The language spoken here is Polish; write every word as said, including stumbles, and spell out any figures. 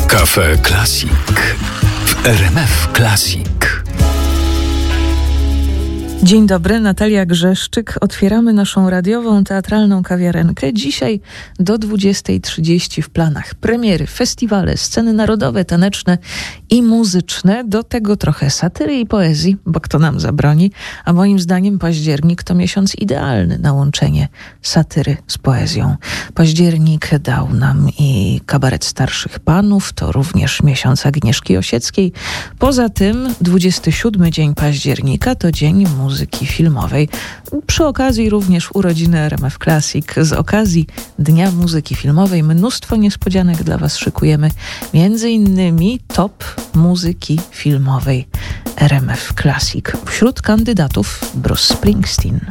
Cafe Classic w R M F Classic. Dzień dobry, Natalia Grzeszczyk. Otwieramy naszą radiową, teatralną kawiarenkę. Dzisiaj do dwudziestej trzydzieści w planach premiery, festiwale, sceny narodowe, taneczne i muzyczne. Do tego trochę satyry i poezji, bo kto nam zabroni? A moim zdaniem październik to miesiąc idealny na łączenie satyry z poezją. Październik dał nam i kabaret starszych panów, to również miesiąc Agnieszki Osieckiej. Poza tym dwudziesty siódmy dzień października to dzień muzyki. muzyki filmowej. Przy okazji również urodziny R M F Classic. Z okazji Dnia Muzyki Filmowej mnóstwo niespodzianek dla Was szykujemy. Między innymi top muzyki filmowej R M F Classic. Wśród kandydatów Bruce Springsteen.